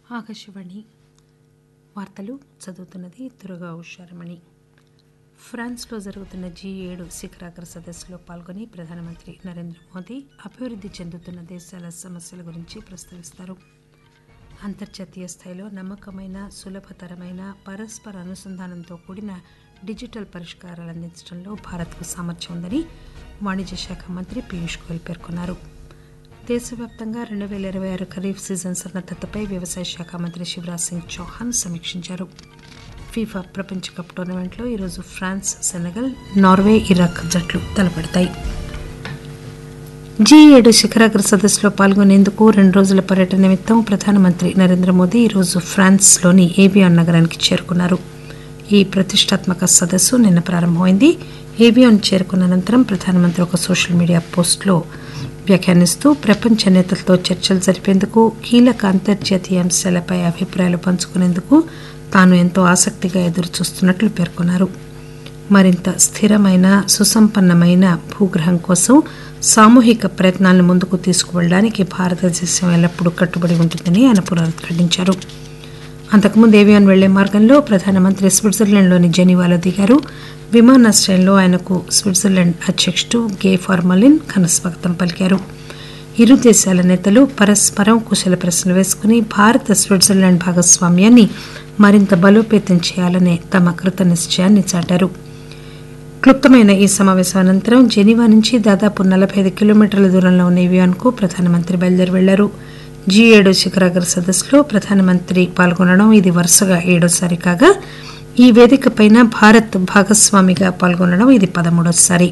ఆకాశవాణి వార్తలు చదువుతున్నది దుర్గా ఉషారమణి. ఫ్రాన్స్లో జరుగుతున్న G7 శిఖరాగ్ర సదస్సులో పాల్గొని ప్రధానమంత్రి నరేంద్ర మోదీ అభివృద్ధి చెందుతున్న దేశాల సమస్యల గురించి ప్రస్తావిస్తారు. అంతర్జాతీయ స్థాయిలో నమ్మకమైన, సులభతరమైన, పరస్పర అనుసంధానంతో కూడిన డిజిటల్ పరిష్కారాలు అందించడంలో భారత్కు సామర్థ్యం ఉందని వాణిజ్య శాఖ మంత్రి పీయూష్ గోయల్ పేర్కొన్నారు. దేశవ్యాప్తంగా 2026 ఖరీఫ్ సీజన్ సన్నద్దతపై వ్యవసాయ శాఖ మంత్రి శివరాజ్ సింగ్ చౌహాన్ సమీక్షించారు. ఫీఫా ప్రపంచ కప్ టోర్నమెంట్లో ఈరోజు ఫ్రాన్స్, సెనెగల్, నార్వే, ఇరాక్ జట్లు తలపడతాయి. G7 శిఖరాగ్ర సదస్సులో పాల్గొనేందుకు 2 రోజుల పర్యటన నిమిత్తం ప్రధానమంత్రి నరేంద్ర మోదీ ఈరోజు ఫ్రాన్స్లోని ఏవియాన్ నగరానికి చేరుకున్నారు. ఈ ప్రతిష్టాత్మక సదస్సు నిన్న ప్రారంభమైంది. ఏవియాన్ చేరుకున్న అనంతరం ప్రధానమంత్రి ఒక సోషల్ మీడియా పోస్టులో వ్యాఖ్యానిస్తూ ప్రపంచ నేతలతో చర్చలు జరిపేందుకు, కీలక అంతర్జాతీయ అంశాలపై అభిప్రాయాలు పంచుకునేందుకు తాను ఎంతో ఆసక్తిగా ఎదురుచూస్తున్నట్లు పేర్కొన్నారు. మరింత స్థిరమైన, సుసంపన్నమైన భూగ్రహం కోసం సామూహిక ప్రయత్నాలను ముందుకు తీసుకువెళ్లడానికి భారతదేశం ఎల్లప్పుడూ కట్టుబడి ఉంటుందని ఆయన పునరుద్ఘాటించారు. అంతకుముందు ఏవియాన్ వెళ్లే మార్గంలో ప్రధానమంత్రి స్విట్జర్లాండ్లోని జెనీవాలో దిగారు. విమానాశ్రయంలో ఆయనకు స్విట్జర్లాండ్ అధ్యక్షుడు గే ఫార్మలిన్ ఘనస్వాగతం పలికారు. ఇరు దేశాల నేతలు పరస్పరం కుశల ప్రశ్నలు వేసుకుని భారత స్విట్జర్లాండ్ భాగస్వామ్యాన్ని మరింత బలోపేతం చేయాలనే తమ కృతనిశ్చయాన్ని చాటారు. క్లుప్తమైన ఈ సమావేశం అనంతరం జెనీవా నుంచి దాదాపు 45 కిలోమీటర్ల దూరంలో ఉన్న ఏవియాన్కు ప్రధానమంత్రి బయలుదేరి వెళ్లారు. G7 శిఖరాగ్ర సదస్సులో ప్రధానమంత్రి పాల్గొనడం ఇది వరుసగా 7వసారి కాగా, ఈ వేదికపైన భారత్ భాగస్వామిగా పాల్గొనడం ఇది 13వసారి.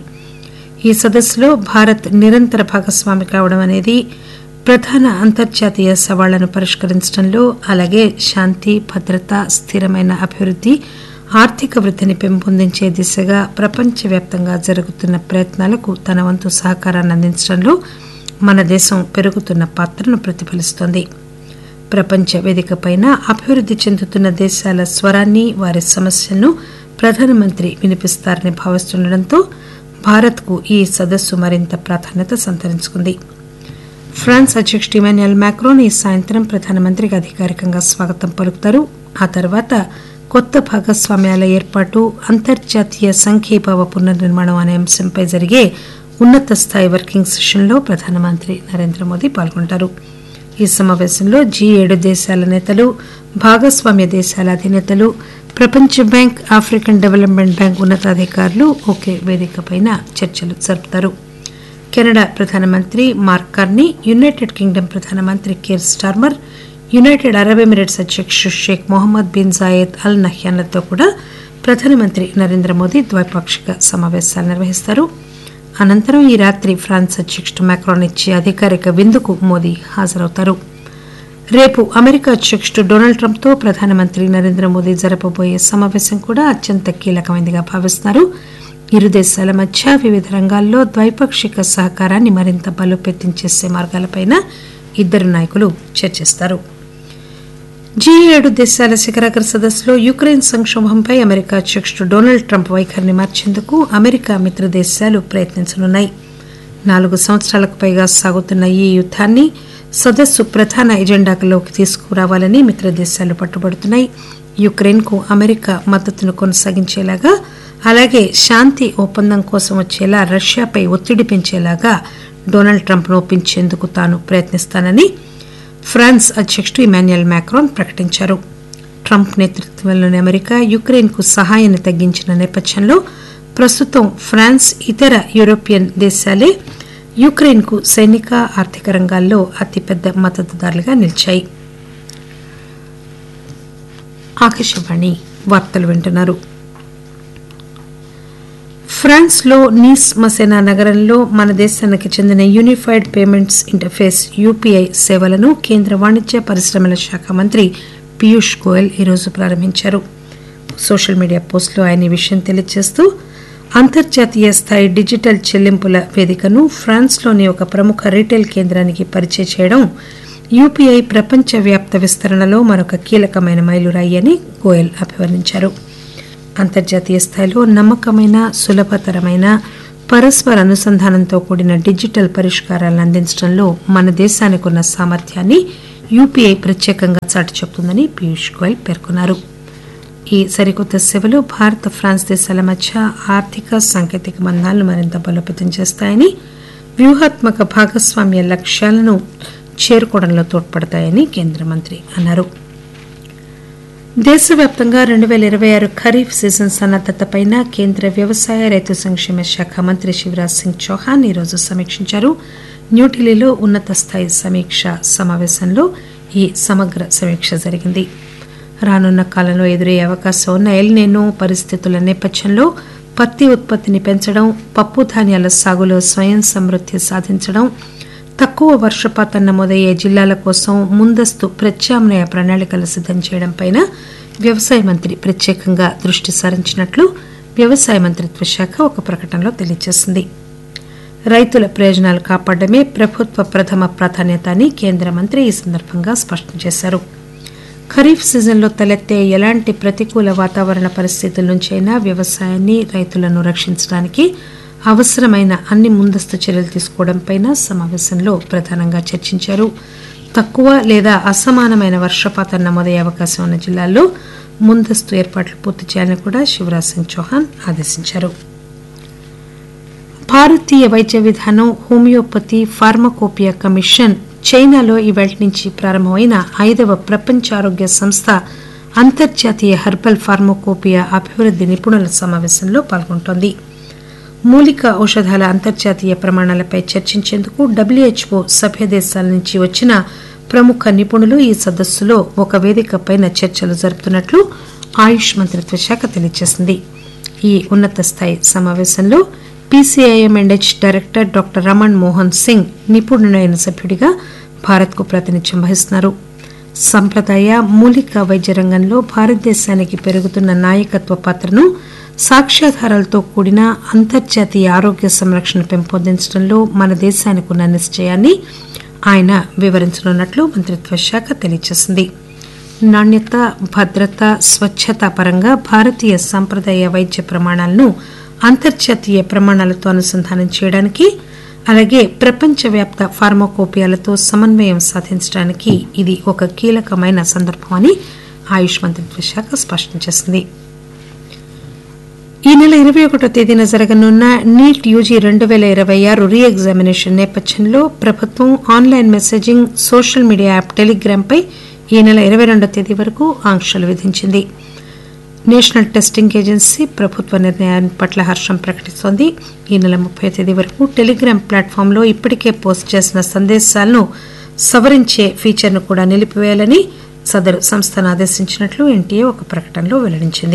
ఈ సదస్సులో భారత్ నిరంతర భాగస్వామి కావడం అనేది ప్రధాన అంతర్జాతీయ సవాళ్లను పరిష్కరించడంలో, అలాగే శాంతి, భద్రత, స్థిరమైన అభివృద్ధి, ఆర్థిక వృద్ధిని పెంపొందించే దిశగా ప్రపంచవ్యాప్తంగా జరుగుతున్న ప్రయత్నాలకు తన వంతు సహకారాన్ని అందించడంలో మన దేశం పెరుగుతున్న పాత్రను ప్రతిఫలిస్తోంది. ప్రపంచ వేదికపైన అభివృద్ధి చెందుతున్న దేశాల స్వరాన్ని, వారి సమస్యలను ప్రధానమంత్రి వినిపిస్తారని భావిస్తుండటంతో భారత్కు ఈ సదస్సు మరింత ప్రాధాన్యత సంతరించుకుంది. ఫ్రాన్స్ అధ్యక్షుడు ఇమాన్యుయల్ మాక్రోన్ ఈ సాయంత్రం ప్రధానమంత్రికి అధికారికంగా స్వాగతం పలుకుతారు. ఆ తర్వాత కొత్త భాగస్వామ్యాల ఏర్పాటు, అంతర్జాతీయ సంఘీభావ పునర్నిర్మాణం అనే అంశంపై జరిగే ఉన్నత స్థాయి వర్కింగ్ సెషన్లో ప్రధానమంత్రి నరేంద్ర మోదీ పాల్గొంటారు. ఈ సమావేశంలో G7 దేశాల నేతలు, భాగస్వామ్య దేశాల అధినేతలు, ప్రపంచ బ్యాంక్, ఆఫ్రికన్ డెవలప్మెంట్ బ్యాంక్ ఉన్నతాధికారులు ఒకే వేదికపైన చర్చలు జరుపుతారు. కెనడా ప్రధానమంత్రి మార్క్ కార్నీ, యునైటెడ్ కింగ్డమ్ ప్రధానమంత్రి Keir Starmer, United Arab Emirates అధ్యక్షుడు షేక్ మొహమ్మద్ బిన్ జాయెద్ అల్ నహ్యాన్లతో కూడా ప్రధానమంత్రి నరేంద్ర మోదీ ద్వైపాక్షిక సమావేశాలు నిర్వహిస్తారు. అనంతరం ఈ రాత్రి ఫ్రాన్స్ అధ్యక్షుడు మాక్రాన్ ఇచ్చే అధికారిక విందుకు మోదీ హాజరవుతారు. రేపు అమెరికా అధ్యక్షుడు డొనాల్డ్ ట్రంప్తో ప్రధానమంత్రి నరేంద్ర మోదీ జరపబోయే సమావేశం కూడా అత్యంత కీలకమైనదిగా భావిస్తున్నారు. ఇరు దేశాల మధ్య వివిధ రంగాల్లో ద్వైపాక్షిక సహకారాన్ని మరింత బలోపేతం చేసే మార్గాలపై ఇద్దరు నాయకులు చర్చిస్తారు. G7 దేశాల శిఖరాగ్ర సదస్సులో యుక్రెయిన్ సంక్షోభంపై అమెరికా అధ్యక్షుడు డొనాల్డ్ ట్రంప్ వైఖరిని మార్చేందుకు అమెరికా మిత్ర దేశాలు ప్రయత్నించనున్నాయి. 4 సంవత్సరాలకు పైగా సాగుతున్న ఈ యుద్దాన్ని సదస్సు ప్రధాన ఎజెండాలోకి తీసుకురావాలని మిత్ర దేశాలు పట్టుబడుతున్నాయి. యుక్రెయిన్కు అమెరికా మద్దతును కొనసాగించేలాగా, అలాగే శాంతి ఒప్పందం కోసం వచ్చేలా రష్యాపై ఒత్తిడి పెంచేలాగా డొనాల్డ్ ట్రంప్ను ఒప్పించేందుకు తాను ప్రయత్నిస్తానని ఫ్రాన్స్ అధ్యక్షుడు ఇమాన్యుయల్ మాక్రాన్ ప్రకటించారు. ట్రంప్ నేతృత్వంలోని అమెరికా యుక్రెయిన్కు సహాయాన్ని తగ్గించిన నేపథ్యంలో ప్రస్తుతం ఫ్రాన్స్, ఇతర యూరోపియన్ దేశాలే యుక్రెయిన్కు సైనిక, ఆర్థిక రంగాల్లో అతిపెద్ద మద్దతుదారులుగా నిలిచాయి. ఆకాశవాణి వార్తలు వింటున్నారు. ఫ్రాన్స్లో నీస్ మసెనా నగరంలో మన దేశానికి చెందిన యూనిఫైడ్ పేమెంట్స్ ఇంటర్ఫేస్ యూపీఐ సేవలను కేంద్ర వాణిజ్య పరిశ్రమల శాఖ మంత్రి పీయూష్ గోయల్ ఈరోజు ప్రారంభించారు. సోషల్ మీడియా పోస్టులో ఆయన ఈ విషయం తెలియజేస్తూ, అంతర్జాతీయ స్థాయి డిజిటల్ చెల్లింపుల వేదికను ఫ్రాన్స్లోని ఒక ప్రముఖ రీటైల్ కేంద్రానికి పరిచయం చేయడం యూపీఐ ప్రపంచవ్యాప్త విస్తరణలో మరొక కీలకమైన మైలురాయి అని గోయల్ అభివర్ణించారు. అంతర్జాతీయ స్థాయిలో నమ్మకమైన, సులభతరమైన, పరస్పర అనుసంధానంతో కూడిన డిజిటల్ పరిష్కారాలను అందించడంలో మన దేశానికి ఉన్న సామర్థ్యాన్ని యూపీఐ ప్రత్యేకంగా చాటి చెబుతుందని పీయూష్ గోయల్ పేర్కొన్నారు. ఈ సరికొత్త సేవలు భారత్, ఫ్రాన్స్ దేశాల మధ్య ఆర్థిక, సాంకేతిక బంధాలను మరింత బలోపేతం చేస్తాయని, వ్యూహాత్మక భాగస్వామ్య లక్ష్యాలను చేరుకోవడంలో తోడ్పడతాయని కేంద్ర మంత్రి అన్నారు. దేశవ్యాప్తంగా 2026 ఖరీఫ్ సీజన్ సన్నద్దతపై కేంద్ర వ్యవసాయ, రైతు సంక్షేమ శాఖ మంత్రి శివరాజ్ సింగ్ చౌహాన్ ఈరోజు సమీక్షించారు. న్యూఢిల్లీలో ఉన్నత స్థాయి సమీక్ష సమావేశంలో ఈ సమగ్ర సమీక్ష జరిగింది. రానున్న కాలంలో ఎదురయ్యే అవకాశం ఉన్న ఎల్నినో పరిస్థితుల నేపథ్యంలో పత్తి ఉత్పత్తిని పెంచడం, పప్పు ధాన్యాల సాగులో స్వయం సమృద్ది సాధించడం, తక్కువ వర్షపాతం నమోదయ్యే జిల్లాల కోసం ముందస్తు ప్రత్యామ్నాయ ప్రణాళికలు సిద్దం చేయడంపై వ్యవసాయ మంత్రి ప్రత్యేకంగా దృష్టి సారించినట్లు వ్యవసాయ మంత్రిత్వ శాఖ ఒక ప్రకటనలో తెలియజేసింది. రైతుల ప్రయోజనాలు కాపాడమే ప్రభుత్వ ప్రథమ ప్రాధాన్యత అని కేంద్ర మంత్రి ఈ సందర్భంగా స్పష్టం చేశారు. ఖరీఫ్ సీజన్లో తలెత్తే ఎలాంటి ప్రతికూల వాతావరణ పరిస్థితుల నుంచైనా వ్యవసాయాన్ని, రైతులను రక్షించడానికి అవసరమైన అన్ని ముందస్తు చర్యలు తీసుకోవడంపై సమావేశంలో ప్రధానంగా చర్చించారు. తక్కువ లేదా అసమానమైన వర్షపాతం నమోదయ్యే అవకాశం ఉన్న జిల్లాల్లో ముందస్తు ఏర్పాట్లు పూర్తి చేయాలని కూడా శివరాజ్ సింగ్ చౌహాన్ ఆదేశించారు. భారతీయ వైద్య విధానం, హోమియోపతి ఫార్మకోపియా కమిషన్ చైనాలో ఈవేళ నుంచి ప్రారంభమైన 5వ ప్రపంచ ఆరోగ్య సంస్థ అంతర్జాతీయ హెర్బల్ ఫార్మకోపియా అభివృద్ది నిపుణుల సమావేశంలో పాల్గొంటోంది. మూలిక ఔషధాల అంతర్జాతీయ ప్రమాణాలపై చర్చించేందుకు WHO సభ్య దేశాల నుంచి వచ్చిన ప్రముఖ నిపుణులు ఈ సదస్సులో ఒక వేదికపై చర్చలు జరుపుతున్నట్లు ఆయుష్ మంత్రిత్వ శాఖ తెలియజేసింది. ఈ ఉన్నత స్థాయి సమావేశంలో PCIMNH director doctor Raman Mohan Singh నిపుణుడైన సభ్యుడిగా భారత్కు ప్రాతినిధ్యం వహిస్తున్నారు. సంప్రదాయ మూలిక వైద్య రంగంలో భారతదేశానికి పెరుగుతున్న నాయకత్వ పాత్రను, సాక్ష్యాధారాలతో కూడిన అంతర్జాతీయ ఆరోగ్య సంరక్షణ పెంపొందించడంలో మన దేశానికి ఉన్న నిశ్చయాన్ని ఆయన వివరించనున్నట్లు మంత్రిత్వ శాఖ తెలియజేసింది. నాణ్యత, భద్రత, స్వచ్ఛత పరంగా భారతీయ సంప్రదాయ వైద్య ప్రమాణాలను అంతర్జాతీయ ప్రమాణాలతో అనుసంధానం చేయడానికి, అలాగే ప్రపంచవ్యాప్త ఫార్మకోపియాలతో సమన్వయం సాధించడానికి ఇది ఒక కీలకమైన సందర్భమని ఆయుష్ మంత్రిత్వ శాఖ స్పష్టం చేసింది. ఈ నెల 21వ తేదీన జరగనున్న నీట్ యూజీ 2026 రీ ఎగ్జామినేషన్ నేపథ్యంలో ప్రభుత్వం online messaging, social media app టెలిగ్రామ్పై ఈ నెల 22వ తేదీ వరకు ఆంక్షలు విధించింది. నేషనల్ టెస్టింగ్ ఏజెన్సీ ప్రభుత్వ నిర్ణయాన్ని పట్ల హర్షం ప్రకటిస్తోంది. ఈ నెల 30వ తేదీ వరకు టెలిగ్రామ్ ప్లాట్ఫామ్లో ఇప్పటికే పోస్ట్ చేసిన సందేశాలను సవరించే ఫీచర్ను కూడా నిలిపివేయాలని సదరు సంస్థను ఆదేశించినట్లు ఎన్టీఏ ఒక ప్రకటనలో వెల్లడించింది.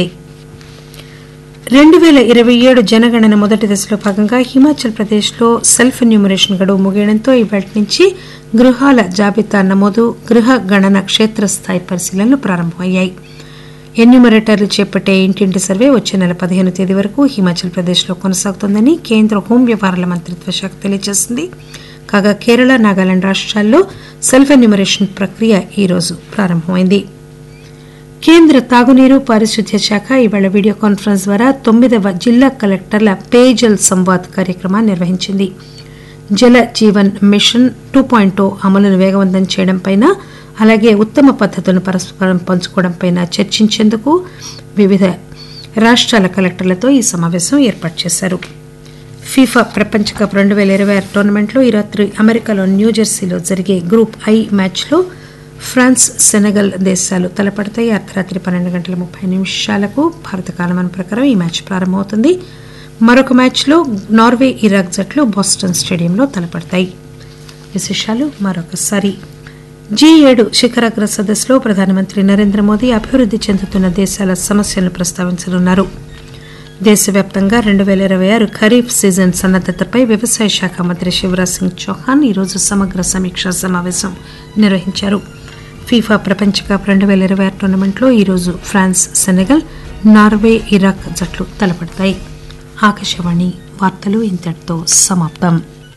2027 జనగణన మొదటి దశలో భాగంగా హిమాచల్ ప్రదేశ్లో సెల్ఫ్ ఎన్యూమరేషన్ గడువు ముగియడంతో ఈవేళ నుంచి గృహాల జాబితా నమోదు, గృహ గణన క్షేత్రస్థాయి పరిశీలనలు ప్రారంభమయ్యాయి. ఎన్యూమరేటర్లు చేపట్టే ఇంటింటి సర్వే వచ్చే నెల 15వ తేదీ వరకు హిమాచల్ ప్రదేశ్లో కొనసాగుతోందని కేంద్ర హోం వ్యవహారాల మంత్రిత్వ శాఖ తెలియజేసింది. కాగా కేరళ, నాగాలాండ్ రాష్ట్రాల్లో సెల్ఫ్ ఎన్యూమరేషన్ ప్రక్రియ ఈరోజు ప్రారంభమైంది. కేంద్ర తాగునీరు, పారిశుద్ధ్య శాఖ ఇవాళ వీడియో కాన్ఫరెన్స్ ద్వారా 9వ జిల్లా కలెక్టర్ల పేయజల్ సంవాద్ కార్యక్రమాన్ని నిర్వహించింది. జల జీవన్ మిషన్ 2.0 అమలును వేగవంతం చేయడంపై, అలాగే ఉత్తమ పద్దతులను పరస్పరం పంచుకోవడంపై చర్చించేందుకు వివిధ రాష్ట్రాల కలెక్టర్లతో ఈ సమావేశం ఏర్పాటు చేశారు. ఫీఫా ప్రపంచ కప్ 2026 టోర్నమెంట్లో ఈ రాత్రి అమెరికాలో న్యూజెర్సీలో జరిగే గ్రూప్ ఐ మ్యాచ్లో ఫ్రాన్స్, సెనెగల్ దేశాలు తలపడతాయి. అర్ధరాత్రి 12:30 భారత కాలమానం ప్రకారం ఈ మ్యాచ్ ప్రారంభమవుతుంది. మరొక మ్యాచ్లో నార్వే, ఇరాక్ జట్లు బోస్టన్ స్టేడియంలో తలపడతాయి. విశేషాలు మరొకసారి. G7 శిఖరాగ్ర సదస్సులో ప్రధానమంత్రి నరేంద్ర మోదీ అభివృద్ది చెందుతున్న దేశాల సమస్యలను ప్రస్తావించనున్నారు. దేశవ్యాప్తంగా 2026 ఖరీఫ్ సీజన్ సన్నద్దతపై వ్యవసాయ శాఖ మంత్రి శివరాజ్ సింగ్ చౌహాన్ ఈరోజు సమగ్ర సమీక్షా సమావేశం నిర్వహించారు. ఫీఫా ప్రపంచ కప్ 2026 టోర్నమెంట్లో ఈరోజు ఫ్రాన్స్, సెనెగల్, నార్వే, ఇరాక్ జట్లు తలపడతాయి. ఆకాశవాణి వార్తలు ఇంతటితో సమాప్తం.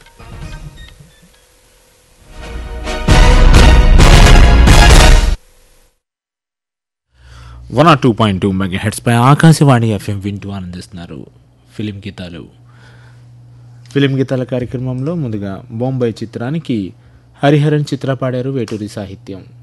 102.2 మెగాహెర్ట్జ్ పై ఆకాశవాణి FM వింటూ ఆనందిస్తున్నారు. ఫిలిం గీతాల కార్యక్రమంలో ముందుగా బొంబాయి చిత్రానికి హరిహరన్ చిత్ర పాడారు, వేటూరి సాహిత్యం.